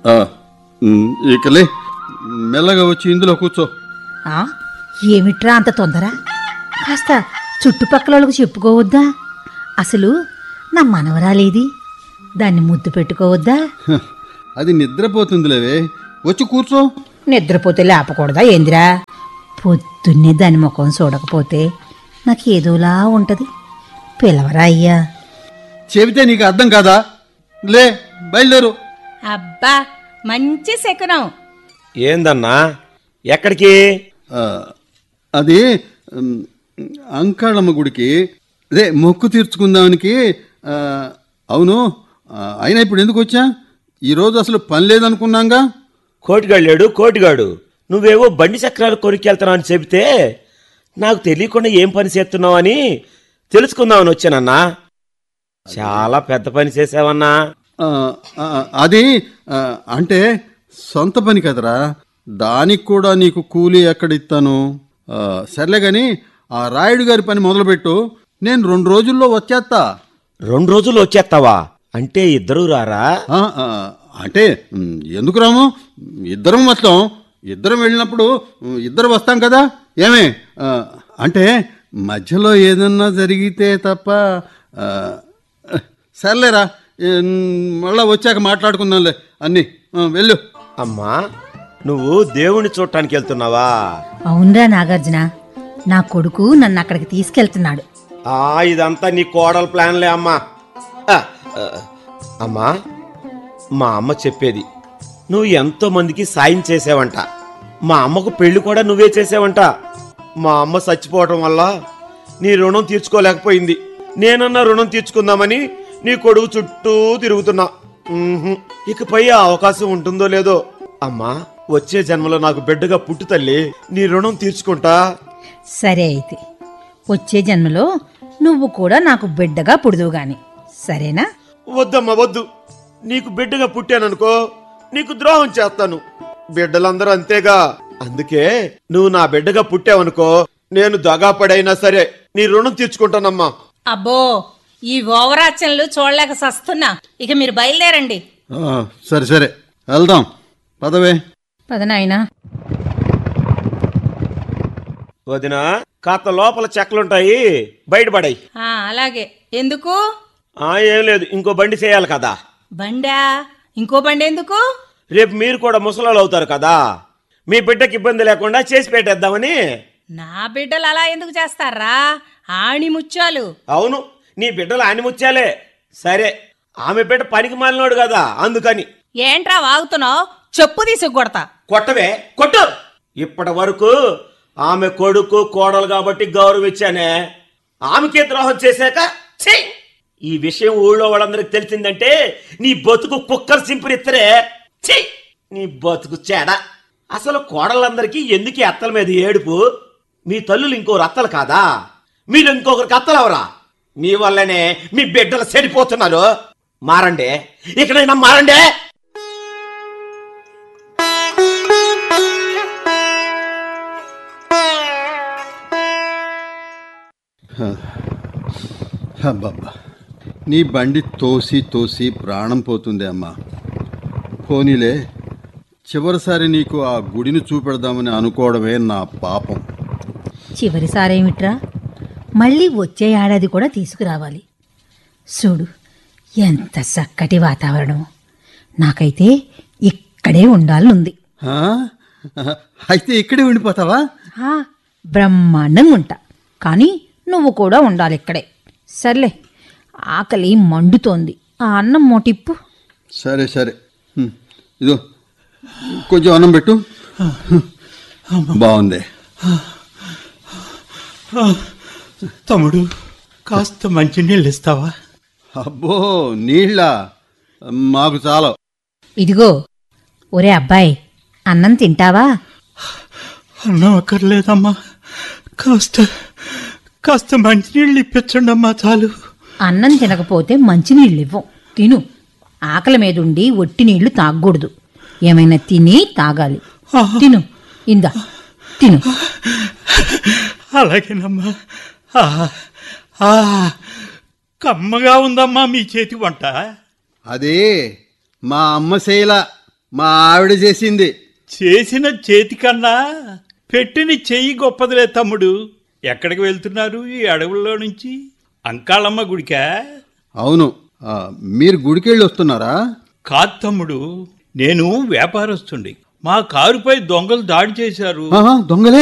ఇకలే మెల్లగా వచ్చి ఇందులో కూర్చో. ఏమిట్రా అంత తొందర? కాస్త చుట్టుపక్కల వాళ్ళకు చెప్పుకోవద్దా? అసలు నా మనవరాలేది, దాన్ని ముద్దు పెట్టుకోవద్దా? అది నిద్రపోతుందిలేవే, వచ్చి కూర్చో. నిద్రపోతే లేపకూడదా ఏందిరా? పొద్దున్నే దాని ముఖం చూడకపోతే నాకు ఏదోలా ఉంటది. పిలవరా అయ్యా. చెబితే నీకు అర్థం కాదా? లే, బయలుదేరు. అబ్బా, మంచి శకునం. ఏందన్నా, ఎక్కడికి? అది అంకాళమ్మ గుడికి, అదే మొక్కు తీర్చుకుందానికి. అవును, అయినా ఇప్పుడు ఎందుకు వచ్చా? ఈరోజు అసలు పని లేదనుకున్నాంగా. కోటిగాడు నువ్వేవో బండి చక్రాలు కొనుక్కెళ్తున్నావు అని చెబితే నాకు తెలియకుండా ఏం పని చేస్తున్నావని తెలుసుకుందామని వచ్చానన్నా. చాలా పెద్ద పని చేసావన్నా. అది అంటే సొంత పని కదరా, దానికి కూడా నీకు కూలీ ఎక్కడ ఇస్తాను? సర్లే గాని ఆ రాయుడు గారి పని మొదలుపెట్టు, నేను 2 రోజుల్లో వచ్చేస్తా. 2 రోజుల్లో వచ్చేస్తావా? అంటే ఇద్దరు రారా? అంటే ఎందుకు రాము, ఇద్దరం వస్తాం. ఇద్దరం వెళ్ళినప్పుడు ఇద్దరు వస్తాం కదా. ఏమే అంటే మధ్యలో ఏదన్నా జరిగితే తప్ప. సర్లేరా, మళ్ళా వచ్చాక మాట్లాడుకుందాంలే అన్నీ. వెళ్ళు. అమ్మా, నువ్వు దేవుణ్ణి చూడటానికి వెళ్తున్నావా? అవునరా నాగార్జున, నా కొడుకు నన్ను అక్కడికి తీసుకెళ్తున్నాడు. ఇదంతా నీ కోడల ప్లాన్లే అమ్మా. అమ్మా, మా అమ్మ చెప్పేది, నువ్వు ఎంతో మందికి సాయం చేసావంట. మా అమ్మకు పెళ్లి కూడా నువ్వే చేసావంట. మా అమ్మ చచ్చిపోవటం వల్ల నీ రుణం తీర్చుకోలేకపోయింది. నేనన్నా రుణం తీర్చుకుందామని నీ కొడుకు చుట్టూ తిరుగుతున్నా. ఇకపై ఆ అవకాశం ఉంటుందో లేదో. అమ్మా, వచ్చే జన్మలో నాకు బిడ్డగా పుట్టు తల్లి, నీ రుణం తీర్చుకుంటా. సరే అయితే వచ్చే జన్మలో నువ్వు కూడా నాకు బిడ్డగా పుడుదువు గాని, సరేనా? వద్దమ్మా, వద్దు. నీకు బిడ్డగా పుట్టాననుకో, నీకు ద్రోహం చేస్తాను. బిడ్డలందరూ అంతేగా. అందుకే నువ్వు నా బిడ్డగా పుట్టావనుకో, నేను దగాపడైనా సరే నీ రుణం తీర్చుకుంటానమ్మా. అబ్బో, ఈ ఓవరాచనలు చూడలేక సస్తున్నా. ఇక మీరు బయలుదేరండి. సరే సరే, వెళ్దాం. పదవే. పదనాయనా. వదినా, కాస్త లోపల చెక్కలుంటాయి, బయటపడాయి. అలాగే. ఎందుకు? ఏం లేదు, ఇంకో బండి చేయాలి కదా. బండా? ఇంకో బండి ఎందుకు? రేపు మీరు కూడా ముసలాళ్ళు అవుతారు కదా, మీ బిడ్డకి ఇబ్బంది లేకుండా చేసి పెట్టేద్దామని. నా బిడ్డలు అలా ఎందుకు చేస్తారా? ఆణిముత్యాలు. అవును, నీ బిడ్డలు ఆణిముత్యాలే. సరే, ఆమె బిడ్డ పనికి మాలినోడు కదా, అందుకని. ఏంట్రా వాగుతున్నావు? చెప్పు తీసుకొడతా. కొట్టవే, కొట్టు. ఇప్పటి వరకు ఆమె కొడుకు కోడలు కాబట్టి గౌరవించానే, ఆమెకే ద్రోహం చేశాక ఈ విషయం ఊళ్ళో వాళ్ళందరికి తెలిసిందంటే నీ బతుకు కుక్కర్ సింపురిత్తరే. నీ బతుకు చేడ. అసలు కోడళ్ళందరికీ ఎందుకు అత్తల మీద ఏడుపు? మీ తల్లులు ఇంకొకరు అత్తలు కాదా? మీరు ఇంకొకరికి అత్తలవరా? మీ వల్లనే మీ బిడ్డలు చెడిపోతున్నారు. మారండి, ఇకనైనా మారండి. అబ్బబ్బా, నీ బండి తోసి తోసి ప్రాణం పోతుంది అమ్మా. పోనీలే, చివరిసారి నీకు ఆ గుడిని చూపెడదామని అనుకోవడమే నా పాపం. చివరిసారేమిట్రా, మళ్ళీ వచ్చే ఏడాది కూడా తీసుకురావాలి. చూడు ఎంత చక్కటి వాతావరణం. నాకైతే ఇక్కడే ఉండాలనుంది. అయితే ఇక్కడే ఉండిపోతావా? బ్రహ్మాండంగా ఉంటా, కానీ నువ్వు కూడా ఉండాలి ఇక్కడే. సర్లే, ఆకలి మండుతోంది, ఆ అన్నం మోటిప్పు. సరే సరే, ఇదో కొంచెం అన్నం పెట్టు. బాగుంది. తమ్ముడు, కాస్త మంచి నీళ్ళు ఇస్తావా? అబ్బో, నీళ్ళ మాకు చాలా. ఇదిగో, ఒరే అబ్బాయి, అన్నం తింటావా? అన్నం అక్కర్లేదమ్మా, కాస్త మంచినీళ్ళు ఇప్పించండి అమ్మా, చాలు. అన్నం తినకపోతే మంచినీళ్ళు ఇవ్వం, తిను. ఆకలి మీదుండి ఒట్టి నీళ్లు తాగకూడదు, ఏమైనా తిని తాగాలి. తిను, ఇందా తిను. అలాగేనమ్మా. కమ్మగా ఉందమ్మా మీ చేతి వంట. అదే మా అమ్మ శైల, మా ఆవిడ చేసింది. చేసిన చేతి కన్నా పెట్టిన చెయ్యి గొప్పదిలే తమ్ముడు. ఎక్కడికి వెళ్తున్నారు ఈ అడవుల్లో నుంచి? అంకాళమ్మ గుడికా? అవును. మీరు గుడికెళ్ళి వస్తున్నారా? కాదు తమ్ముడు, నేను వ్యాపారస్తుండి. మా కారుపై దొంగలు దాడి చేశారు. దొంగలే?